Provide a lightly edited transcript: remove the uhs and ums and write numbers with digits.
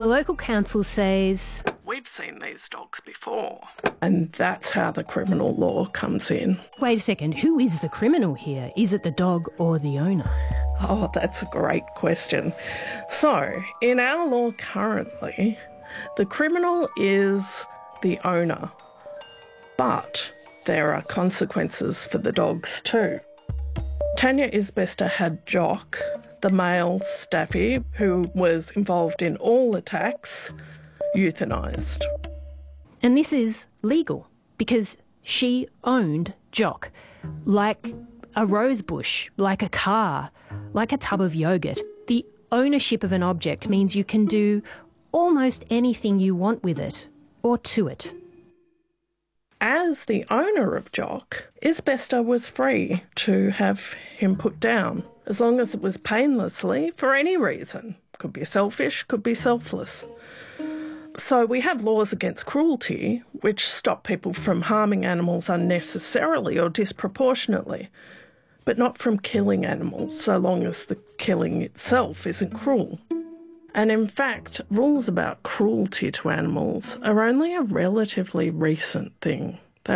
local council says, we've seen these dogs before. And that's how the criminal law comes in. Wait a second, who is the criminal here? Is it the dog or the owner? Oh, that's a great question. So, in our law currently, the criminal is the owner, but there are consequences for the dogs too. Tanya Isbester had Jock, the male staffy, who was involved in all attacks, euthanised. And this is legal because she owned Jock, like a rose bush, like a car, like a tub of yogurt. The ownership of an object means you can do almost anything you want with it or to it. As the owner of Jock, Isbester was free to have him put down, as long as it was painlessly for any reason. Could be selfish, could be selfless. So we have laws against cruelty, which stop people from harming animals unnecessarily or disproportionately, but not from killing animals, so long as the killing itself isn't cruel. And in fact, rules about cruelty to animals are only a relatively recent thing.